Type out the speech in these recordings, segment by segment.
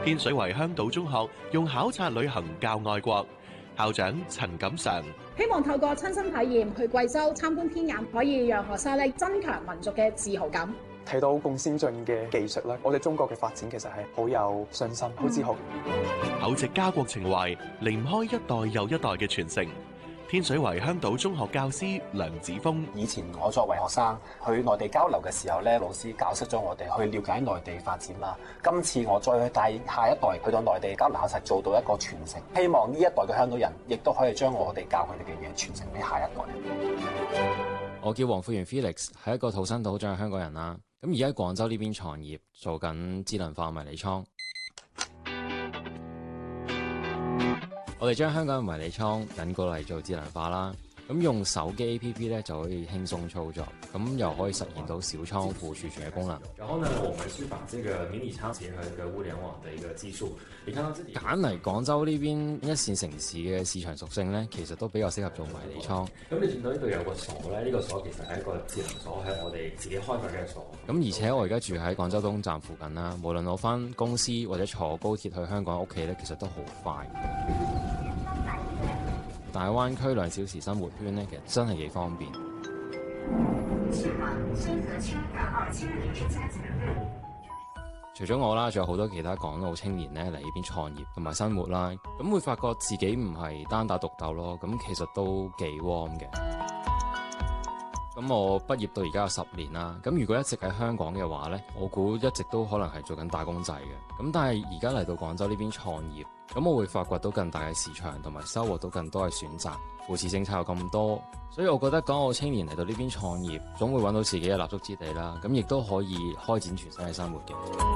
天水圍香島中學用考察旅行教愛國，校長陳錦常希望透過親身體驗去貴州參觀天眼，可以讓學生咧增強民族嘅自豪感。 睇到咁先進嘅技術咧，我哋中國嘅發展其實係好有信心、好自豪。 厚植家國情懷，離唔開一代又一代嘅傳承。天水圍香島中學教師梁子峰： 以前我作為學生去內地交流嘅時候咧，老師教識咗我哋去了解內地發展啦。今次我再去帶下一代去到內地交流，實做到一個傳承。希望呢一代嘅香港人亦都可以將我哋教佢哋嘅嘢傳承俾下一代。 我叫黃富源 Felix， 係一個土生土長嘅香港人啦。咁而家喺廣州呢邊創業，做緊智能化迷你倉。我哋將香港嘅迷你倉引過嚟做智能化啦，咁用手機 APP 咧就可以輕鬆操作，咁又可以實現到小倉庫儲存嘅功能。 然後呢，我們是把這個迷你倉結合一個物聯網的一個技術，你看到這裡揀嚟廣州呢邊一線城市嘅市場屬性咧，其實都比較適合做迷你倉。 咁你見到呢度有個鎖咧，呢個鎖其實係一個智能鎖，係我哋自己開發嘅鎖。 咁而且我而家住喺廣州東站附近啦，無論我返公司或者坐高鐵去香港屋企咧，其實都好快。大灣區2小時生活圈咧，其實真係幾方便。除咗我啦，仲有好多其他港澳青年咧嚟呢邊創業同埋生活啦，咁會發覺自己唔係單打獨鬥咯，咁其實都幾 warm 嘅。咁我畢業到而家有10年啦，咁如果一直喺香港嘅話呢，我估一直都可能係做緊打工仔嘅。咁但係而家嚟到廣州呢邊創業，咁我會發掘到更大嘅市場，同埋收穫到更多嘅選擇。扶持政策有咁多，所以我覺得港澳青年嚟到呢邊創業，總會揾到自己嘅立足之地啦。咁亦都可以開展全新嘅生活嘅。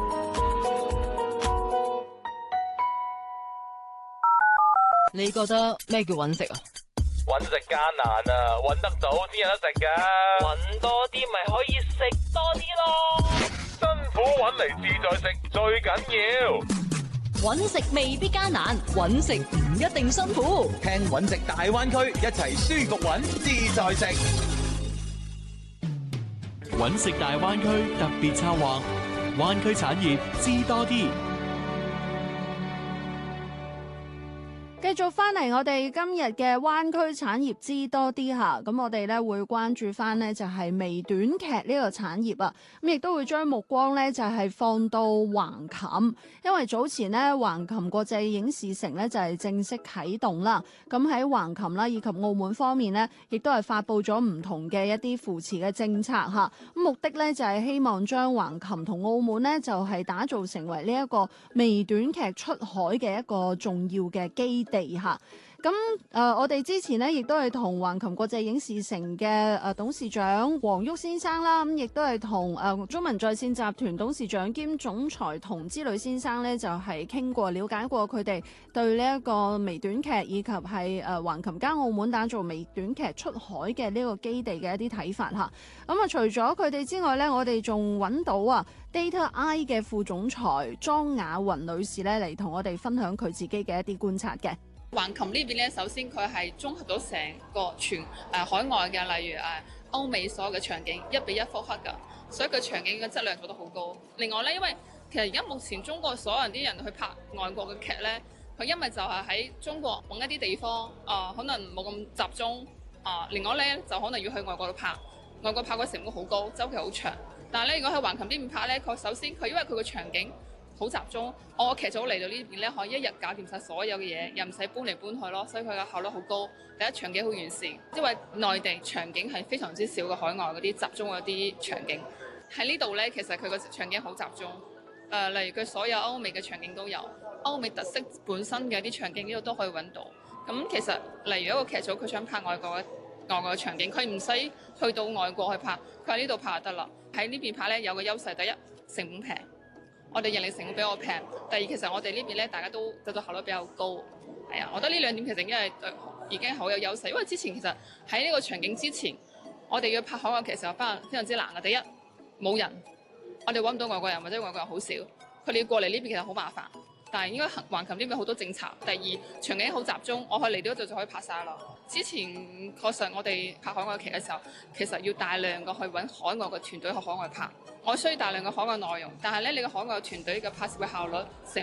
你覺得咩叫揾食啊？ 揾食艱難啊，揾得到先有得食㗎。揾多啲咪可以食多啲咯。辛苦揾嚟自在食最緊要。 揾食未必艱難，揾食唔一定辛苦。 聽揾食大灣區，一齊舒服揾，自在食。 揾食大灣區特別策劃，灣區產業知多啲。 繼續翻嚟我哋今日嘅灣區產業知多啲嚇，咁我哋咧會關注翻呢就係微短劇呢個產業啊，咁亦都會將目光呢就係放到橫琴，因為早前呢橫琴國際影視城呢就係正式啟動啦，咁喺橫琴啦以及澳門方面呢，亦都係發布咗唔同嘅一啲扶持嘅政策嚇，咁目的呢就係希望將橫琴同澳門呢就係打造成為呢一個微短劇出海嘅一個重要嘅基地嚇，咁我哋之前呢亦都係同橫琴國際影視城嘅董事長黃旭先生啦，咁亦都係同中文在線集團董事長兼總裁童之旅先生呢，就係傾過了解過佢哋對呢一個微短劇以及係橫琴加澳門打造微短劇出海嘅呢個基地嘅一啲睇法嚇。咁啊，除咗佢哋之外呢，我哋仲揾到Data I 嘅副總裁莊雅雲女士咧嚟同我哋分享佢自己嘅一啲觀察嘅。 橫琴呢邊咧，首先佢係綜合到成個海外嘅，例如歐美所有嘅場景1比1複刻㗎，所以佢場景嘅質量做得好高。另外咧，因為其實而家目前中國所有啲人去拍外國嘅劇咧，佢因為就係喺中國揾一啲地方可能冇咁集中另外咧就可能要去外國度拍，外國拍嘅成本好高，週期好長。但係咧，如果喺橫琴呢邊拍咧，佢首先佢因為佢個場景好集中，我劇組嚟到呢邊咧，可以一日搞掂晒所有嘅嘢，又唔使搬嚟搬去咯，所以佢嘅效率好高。第一，場景好完善，因為內地場景係非常之少嘅，海外嗰啲集中嗰啲場景喺呢度咧，其實佢個場景好集中。例如佢所有歐美嘅場景都有，歐美特色本身嘅啲場景呢度都可以揾到。咁其實例如一個劇組佢想拍外國嘅場景，佢唔使去到外國去拍，佢喺呢度拍就得啦。喺呢邊拍咧有個優勢，第一成本平。我哋人力成本比較平，第二其實我哋呢邊咧大家都製作效率比較高，係啊，我覺得呢兩點其實已經好有優勢，因為之前其實喺呢個場景之前，我哋要拍海外劇嘅時候非常之難嘅。第一冇人，我哋揾唔到外國人或者外國人好少，佢哋要過嚟呢邊其實好麻煩。但係應該橫琴呢邊好多政策。第二場景好集中，我可以嚟到呢度就可以拍晒啦。之前確實我哋拍海外劇嘅時候，其實要大量嘅去揾海外嘅團隊去海外拍，我需要大量嘅海外內容。但係咧，你個海外團隊嘅拍攝嘅效率、成